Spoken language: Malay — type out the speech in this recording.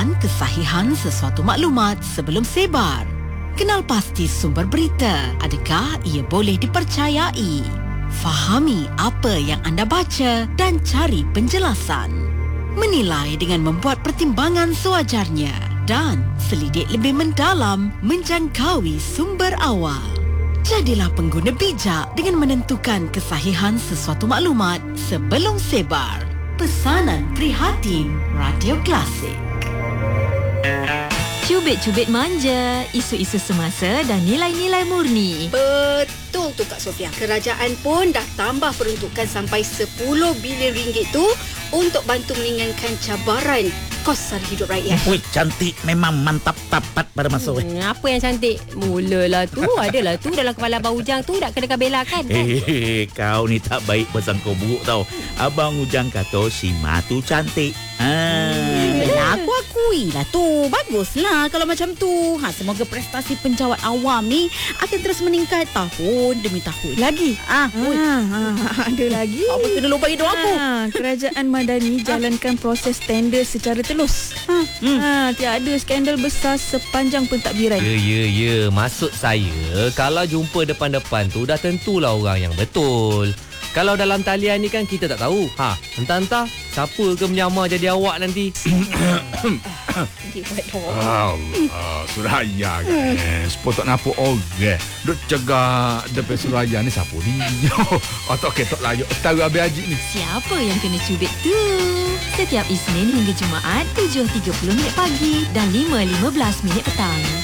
Pastikan kesahihan sesuatu maklumat sebelum sebar. Kenal pasti sumber berita. Adakah ia boleh dipercayai? Fahami apa yang anda baca dan cari penjelasan. Menilai dengan membuat pertimbangan sewajarnya dan selidik lebih mendalam menjangkaui sumber awal. Jadilah pengguna bijak dengan menentukan kesahihan sesuatu maklumat sebelum sebar. Pesanan prihatin Radio Klasik. Cubit-cubit manja, isu-isu semasa dan nilai-nilai murni. Betul tu Kak Sofia. Kerajaan pun dah tambah peruntukan sampai 10 bilion ringgit tu untuk bantu meringankan cabaran kos sara hidup rakyat. Ui, cantik memang mantap tapat pada masa. Apa yang cantik? Mulalah tu. Adalah tu dalam kepala Abang Ujang tu nak kena belakan kan? Kau ni tak baik bersangka buruk tau. Abang Ujang kata si Ma tu cantik. Yelah, aku akui lah tu. Baguslah kalau macam tu. Semoga prestasi penjawat awam ni akan terus meningkat tahun demi tahun. Lagi? Ada lagi. Apa kena lupa hidup aku? Kerajaan Madani jalankan proses tender secara telus. Tiada skandal besar sepanjang pentadbiran. Ya. Maksud saya, kalau jumpa depan-depan tu dah tentulah orang yang betul. Kalau dalam talian ni kan kita tak tahu. Entah-entah siapa ke menyamar jadi awak nanti. Suraya kan. Sepotong nampak orang. Duk cegah depan Suraya ni siapa ni? Otak ketok layak. Tahu habis haji ni. Siapa yang kena cubit tu? Setiap Isnin hingga Jumaat 7.30 pagi dan 5.15 petang.